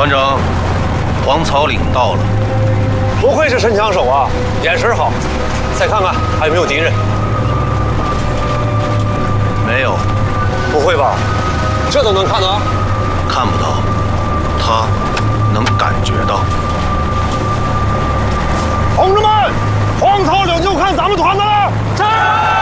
团长，黄草岭到了。 不愧是神枪手啊，眼神好。再看看还有没有敌人？ 没有。 不会吧？这都能看到？ 看不到，他能感觉到。 同志们，黄草岭就看咱们团的了！